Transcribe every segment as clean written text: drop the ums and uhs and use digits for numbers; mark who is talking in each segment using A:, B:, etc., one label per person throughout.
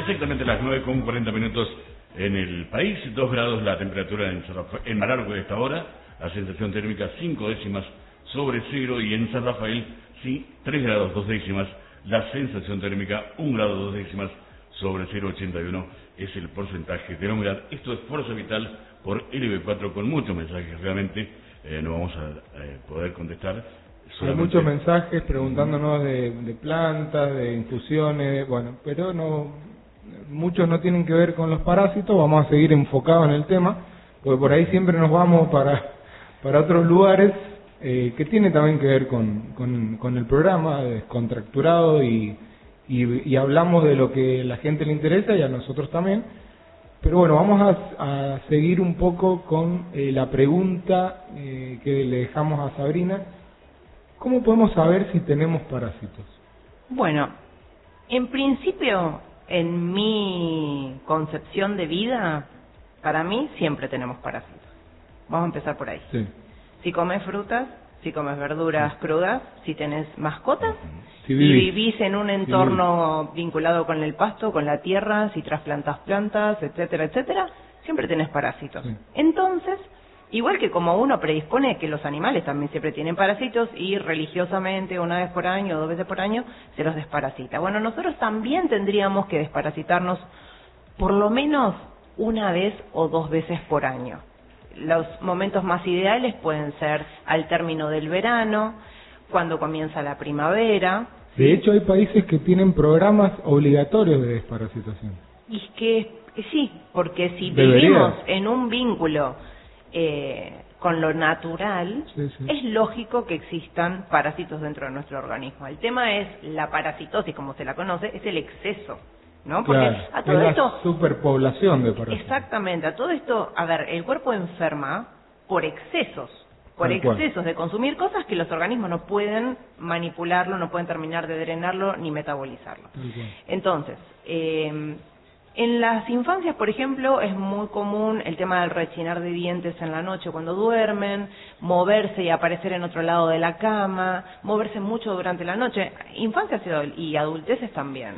A: exactamente las 9:40 en el país, 2 grados la temperatura en Malargüe de esta hora, la sensación térmica 5 décimas sobre cero, y en San Rafael, sí, 3 grados 2 décimas, la sensación térmica 1 grado 2 décimas sobre 0,81 es el porcentaje de la humedad. Esto es Fuerza Vital por LB4 con muchos mensajes, realmente no vamos a poder contestar.
B: Hay muchos mensajes preguntándonos de plantas, de infusiones, bueno, pero no, muchos no tienen que ver con los parásitos. Vamos a seguir enfocados en el tema, porque por ahí siempre nos vamos para otros lugares que tiene también que ver con el programa descontracturado y hablamos de lo que a la gente le interesa y a nosotros también. Pero bueno, vamos a seguir un poco con la pregunta que le dejamos a Sabrina. ¿Cómo podemos saber si tenemos parásitos?
C: Bueno, en principio, en mi concepción de vida, para mí siempre tenemos parásitos. Vamos a empezar por ahí.
B: Sí.
C: Si comes frutas, si comes verduras crudas, si tenés mascotas,
B: si
C: vivís en un entorno vinculado con el pasto, con la tierra, si trasplantás plantas, etcétera, etcétera, siempre tenés parásitos.
B: Sí.
C: Entonces, igual que como uno predispone que los animales también siempre tienen parásitos y religiosamente 1 vez por año o 2 veces por año se los desparasita. Bueno, nosotros también tendríamos que desparasitarnos por lo menos 1 vez o 2 veces por año. Los momentos más ideales pueden ser al término del verano, cuando comienza la primavera.
B: De hecho, hay países que tienen programas obligatorios de desparasitación.
C: Y es que sí, porque si
B: Debería.
C: vivimos en un vínculo con lo natural,
B: sí.
C: es lógico que existan parásitos dentro de nuestro organismo. El tema es la parasitosis, como se la conoce, es el exceso, ¿no? Porque
B: claro,
C: a todo
B: es
C: esto,
B: la superpoblación de parásitos.
C: exactamente, a todo esto, a ver, el cuerpo enferma por excesos. Por
B: Tal cual.
C: excesos de consumir cosas que los organismos no pueden manipularlo, no pueden terminar de drenarlo ni metabolizarlo.
B: Tal cual.
C: Entonces, en las infancias, por ejemplo, es muy común el tema del rechinar de dientes en la noche cuando duermen, moverse y aparecer en otro lado de la cama, moverse mucho durante la noche, infancias y adulteces también,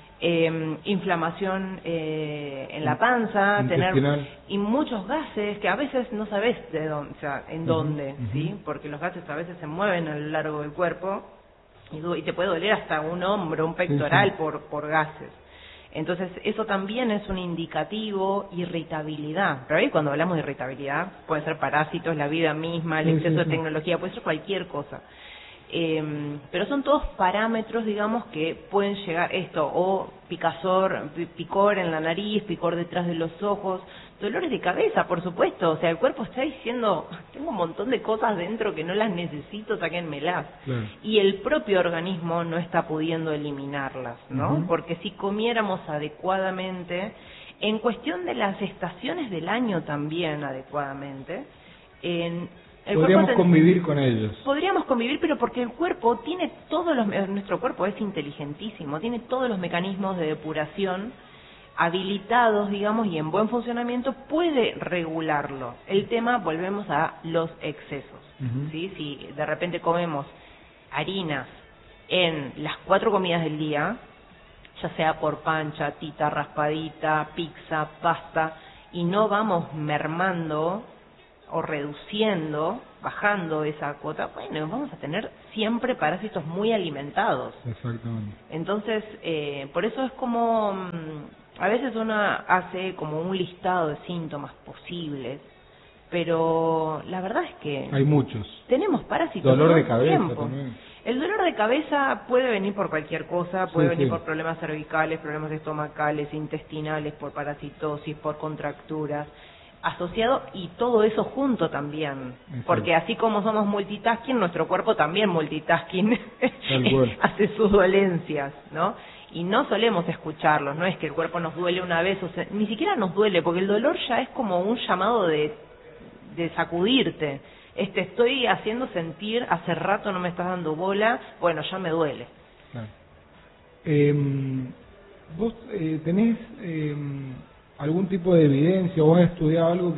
C: inflamación en la panza, tener y muchos gases que a veces no sabes de dónde, o sea, en dónde, ¿sí? Porque los gases a veces se mueven a lo largo del cuerpo y te puede doler hasta un hombro, un pectoral por gases. Entonces, eso también es un indicativo, irritabilidad. Pero ahí cuando hablamos de irritabilidad, puede ser parásitos, la vida misma, el exceso de tecnología, puede ser cualquier cosa. Pero son todos parámetros, digamos, que pueden llegar esto, o picor en la nariz, picor detrás de los ojos, dolores de cabeza, por supuesto. O sea, el cuerpo está diciendo, tengo un montón de cosas dentro que no las necesito, sáquenmelas.
B: Claro.
C: Y el propio organismo no está pudiendo eliminarlas, ¿no? Porque si comiéramos adecuadamente, en cuestión de las estaciones del año también adecuadamente,
B: podríamos convivir con ellos.
C: Podríamos convivir, pero porque el cuerpo tiene nuestro cuerpo es inteligentísimo, tiene todos los mecanismos de depuración habilitados, digamos, y en buen funcionamiento puede regularlo. El tema, volvemos a los excesos, ¿sí? Si de repente comemos harinas en las 4 comidas del día, ya sea por pan, chatita, raspadita, pizza, pasta, y no vamos mermando o reduciendo, bajando esa cuota, bueno, vamos a tener siempre parásitos muy alimentados.
B: Exactamente.
C: Entonces, por eso es como, a veces uno hace como un listado de síntomas posibles, pero la verdad es que
B: hay muchos.
C: Tenemos parásitos.
B: Dolor de
C: todo
B: cabeza
C: el tiempo.
B: también.
C: El dolor de cabeza puede venir por cualquier cosa, puede venir por problemas cervicales, problemas estomacales, intestinales, por parasitosis, por contracturas, asociado, y todo eso junto también. Porque así como somos multitasking, nuestro cuerpo también multitasking hace sus dolencias, ¿no? Y no solemos escucharlos, no es que el cuerpo nos duele una vez, o sea, ni siquiera nos duele, porque el dolor ya es como un llamado de sacudirte. Estoy haciendo sentir, hace rato no me estás dando bola, bueno, ya me duele.
B: Claro. ¿Vos tenés algún tipo de evidencia o has estudiado algo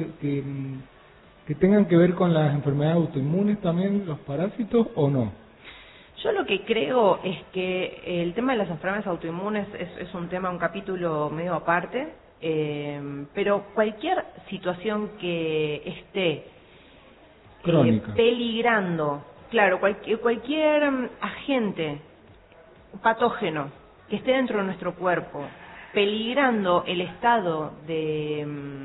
B: que tengan que ver con las enfermedades autoinmunes también, los parásitos, o no?
C: Yo lo que creo es que el tema de las enfermedades autoinmunes es un tema, un capítulo medio aparte, pero cualquier situación que esté peligrando, claro, cualquier agente patógeno que esté dentro de nuestro cuerpo, peligrando el estado de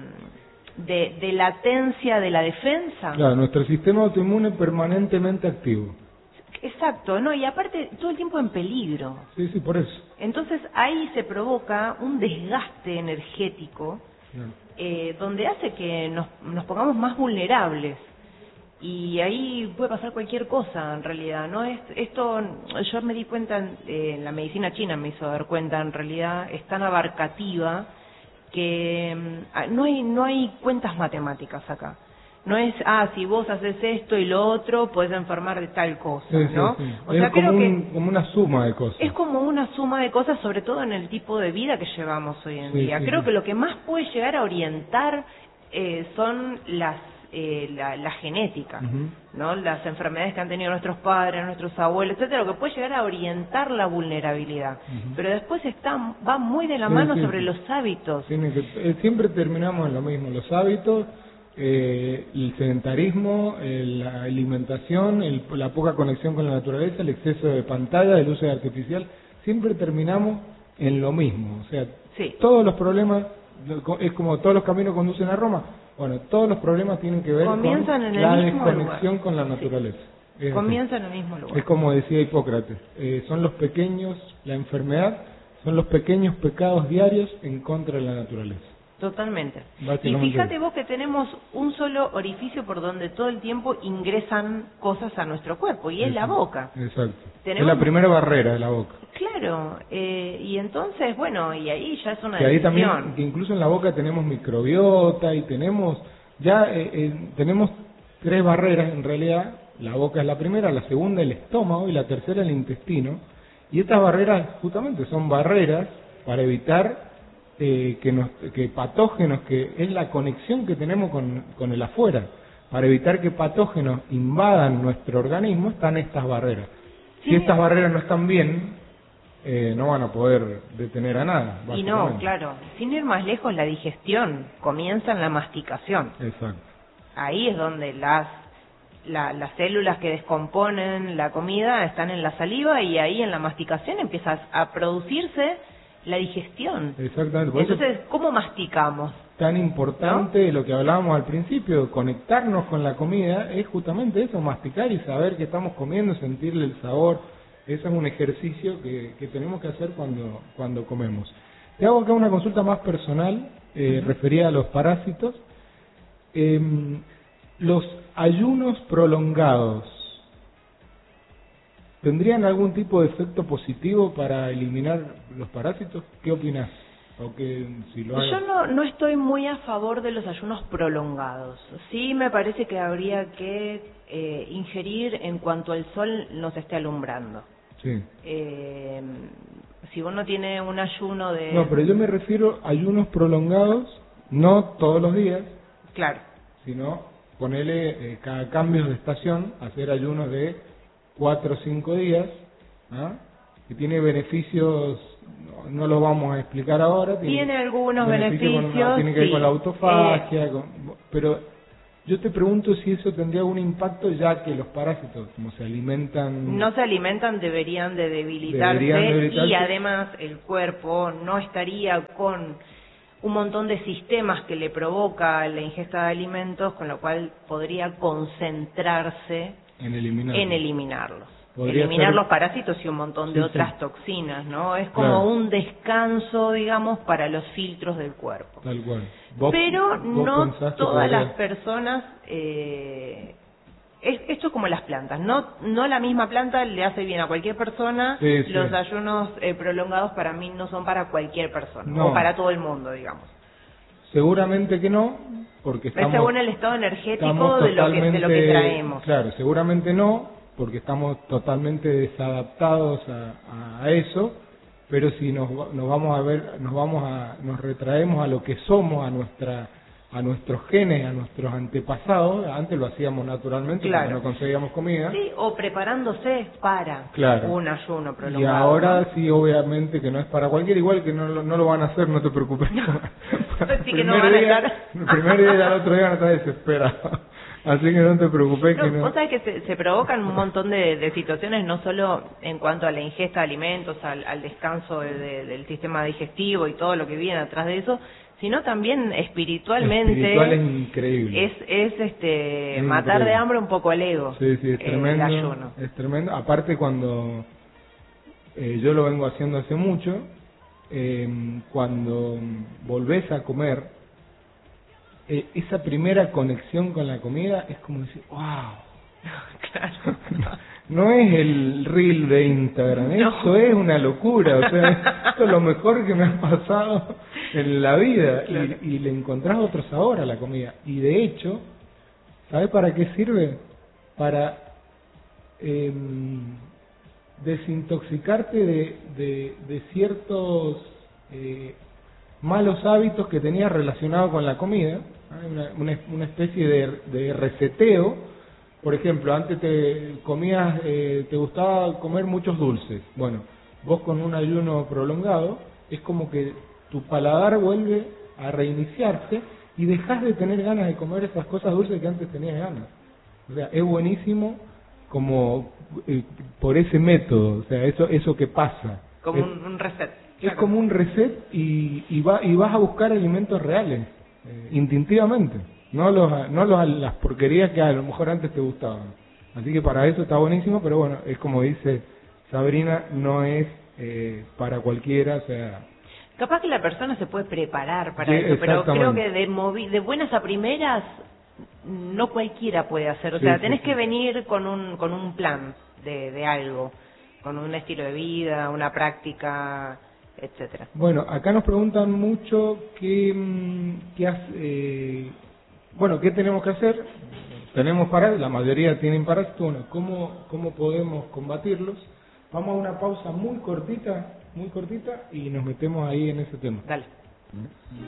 C: latencia de la defensa.
B: Claro, nuestro sistema autoinmune permanentemente activo.
C: Exacto, no, y aparte todo el tiempo en peligro.
B: Sí, sí, por eso.
C: Entonces ahí se provoca un desgaste energético, donde hace que nos pongamos más vulnerables. Y ahí puede pasar cualquier cosa, en realidad, ¿no? Esto, yo me di cuenta, en la medicina china me hizo dar cuenta, en realidad es tan abarcativa que no hay cuentas matemáticas acá. No es, si vos haces esto y lo otro, podés enfermar de tal cosa, ¿no?
B: Sí.
C: O sea,
B: como una suma de cosas.
C: Es como una suma de cosas, sobre todo en el tipo de vida que llevamos hoy en día. Creo que lo que más puede llegar a orientar son la genética, ¿no? Las enfermedades que han tenido nuestros padres, nuestros abuelos, etcétera, lo que puede llegar a orientar la vulnerabilidad. Pero después va muy de la mano sobre los hábitos.
B: Siempre terminamos en lo mismo, los hábitos, el sedentarismo, la alimentación, la poca conexión con la naturaleza, el exceso de pantalla, el uso de artificial, siempre terminamos en lo mismo. O sea, todos los problemas, es como todos los caminos conducen a Roma. Bueno, todos los problemas tienen que ver con la desconexión con la naturaleza.
C: Comienzan en el mismo lugar.
B: Es como decía Hipócrates, son los pequeños, la enfermedad, son los pequeños pecados diarios en contra de la naturaleza.
C: Totalmente. Y fíjate vos que tenemos un solo orificio por donde todo el tiempo ingresan cosas a nuestro cuerpo, y es la boca.
B: Exacto. Es la primera barrera de la boca.
C: Claro, y entonces, bueno, y ahí ya es una
B: decisión. Ahí también,
C: decisión.
B: que incluso en la boca tenemos microbiota y tenemos, tenemos 3 barreras en realidad. La boca es la primera, la segunda el estómago y la tercera el intestino. Y estas barreras justamente son barreras para evitar que patógenos, que es la conexión que tenemos con el afuera, para evitar que patógenos invadan nuestro organismo, están estas barreras. Si estas barreras no están bien, no van a poder detener a nada.
C: Y no, claro, sin ir más lejos, la digestión comienza en la masticación.
B: Exacto.
C: Ahí es donde las células que descomponen la comida están en la saliva, y ahí en la masticación empieza a producirse la digestión.
B: Exactamente.
C: Entonces, ¿cómo masticamos?
B: Tan importante, ¿no? Lo que hablábamos al principio, conectarnos con la comida, es justamente eso, masticar y saber que estamos comiendo, sentirle el sabor. Ese es un ejercicio que tenemos que hacer cuando comemos. Te hago acá una consulta más personal, referida a los parásitos. Los ayunos prolongados, ¿tendrían algún tipo de efecto positivo para eliminar los parásitos? ¿Qué opinas?
C: Yo no estoy muy a favor de los ayunos prolongados. Sí me parece que habría que ingerir en cuanto el sol nos esté alumbrando.
B: Sí.
C: Si uno tiene un ayuno de...
B: No, pero yo me refiero a ayunos prolongados, no todos los días.
C: Claro.
B: Sino ponerle cada cambio de estación, hacer ayunos de 4 o 5 días, que tiene beneficios, no los vamos a explicar ahora.
C: Tiene algunos beneficios,
B: tiene que ver con la autofagia, pero yo te pregunto si eso tendría algún impacto, ya que los parásitos, como se alimentan...
C: No se alimentan, deberían de debilitarse, y además el cuerpo no estaría con un montón de sistemas que le provoca la ingesta de alimentos, con lo cual podría concentrarse en eliminarlos. Eliminar los parásitos y un montón de otras toxinas, ¿no? Es como un descanso, digamos, para los filtros del cuerpo.
B: Tal cual.
C: Pero no todas las personas... esto es como las plantas, no la misma planta le hace bien a cualquier persona. Los ayunos prolongados para mí no son para cualquier persona, o para todo el mundo, digamos.
B: Seguramente que no, porque
C: es según el estado energético de lo que traemos.
B: Claro, seguramente no, porque estamos totalmente desadaptados a eso, pero si nos retraemos a lo que somos, a nuestros genes, a nuestros antepasados. Antes lo hacíamos naturalmente,
C: claro,
B: cuando no conseguíamos comida.
C: Sí, o preparándose para un ayuno prolongado.
B: Y ahora
C: ¿no?
B: sí, obviamente que no es para cualquiera, igual que no lo van a hacer, no te preocupes.
C: Sí que no van a estar.
B: El primer día y al otro día van a estar desesperados. Así que no te preocupes.
C: No, vos sabés que se provocan un montón de situaciones, no solo en cuanto a la ingesta de alimentos, al descanso del sistema digestivo y todo lo que viene atrás de eso, sino también espiritualmente.
B: Espiritual es increíble.
C: Es matar increíble. De hambre un poco el ego.
B: Sí, es tremendo.
C: El ayuno.
B: Es tremendo. Aparte cuando yo lo vengo haciendo hace mucho, cuando volvés a comer, esa primera conexión con la comida es como decir, wow.
C: Claro.
B: No es el reel de Instagram, eso es una locura, o sea, esto es lo mejor que me ha pasado en la vida. Claro. Y le encontrás otro sabor a la comida. Y de hecho, ¿sabes para qué sirve? Para desintoxicarte de ciertos malos hábitos que tenías relacionados con la comida. Una especie de reseteo. Por ejemplo, antes te gustaba comer muchos dulces. Bueno, vos con un ayuno prolongado es como que tu paladar vuelve a reiniciarse y dejas de tener ganas de comer esas cosas dulces que antes tenías ganas. O sea, es buenísimo como por ese método, o sea, eso que pasa.
C: Como un reset.
B: Es como un reset y vas a buscar alimentos reales, instintivamente. No las porquerías que a lo mejor antes te gustaban. Así que para eso está buenísimo, pero bueno, es como dice Sabrina, no es para cualquiera, o sea...
C: Capaz que la persona se puede preparar para eso, pero creo que de buenas a primeras no cualquiera puede hacer. O sea, tenés que venir con un plan de algo, con un estilo de vida, una práctica, etcétera.
B: Bueno, acá nos preguntan mucho qué tenemos que hacer. Tenemos parásitos, la mayoría tienen parásitos. Bueno, ¿cómo podemos combatirlos? Vamos a una pausa muy cortita y nos metemos ahí en ese tema.
C: Dale.